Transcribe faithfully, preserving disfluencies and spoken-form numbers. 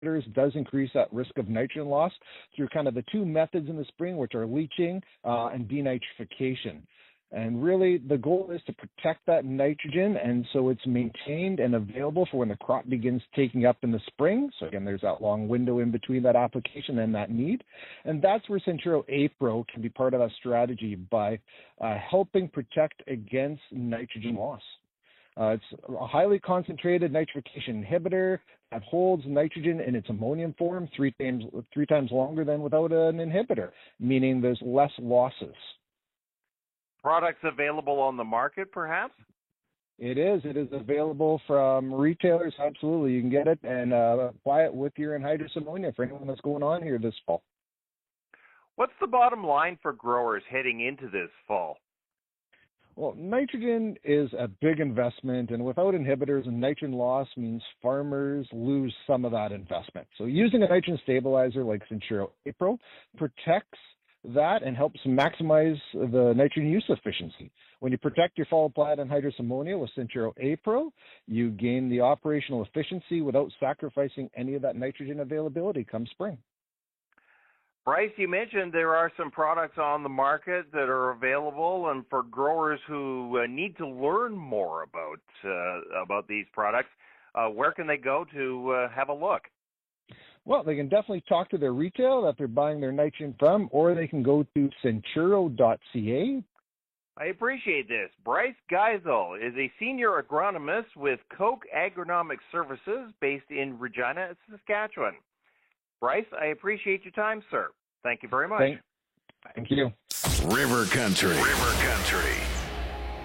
inhibitors does increase that risk of nitrogen loss through kind of the two methods in the spring, which are leaching uh, and denitrification. And really, the goal is to protect that nitrogen, and so it's maintained and available for when the crop begins taking up in the spring. So again, there's that long window in between that application and that need. And that's where Centuro A-Pro can be part of that strategy by uh, helping protect against nitrogen loss. Uh, it's a highly concentrated nitrification inhibitor that holds nitrogen in its ammonium form three times, three times longer than without an inhibitor, meaning there's less losses. Products available on the market, perhaps? It is. It is available from retailers. Absolutely. You can get it and uh, apply it with your anhydrous ammonia for anyone that's going on here this fall. What's the bottom line for growers heading into this fall? Well, nitrogen is a big investment, and without inhibitors, nitrogen loss means farmers lose some of that investment. So using a nitrogen stabilizer like Centuro A-Pro protects that and helps maximize the nitrogen use efficiency. When you protect your fall applied anhydrous ammonia with Centuro A-Pro, you gain the operational efficiency without sacrificing any of that nitrogen availability come spring. Bryce, you mentioned there are some products on the market that are available, and for growers who uh, need to learn more about uh, about these products, uh, where can they go to uh, have a look? Well, they can definitely talk to their retail that they're buying their nitrogen from, or they can go to centuro dot c a. I appreciate this. Bryce Geisel is a senior agronomist with Koch Agronomic Services based in Regina, Saskatchewan. Bryce, I appreciate your time, sir. Thank you very much. Thank, thank you. River Country. River Country.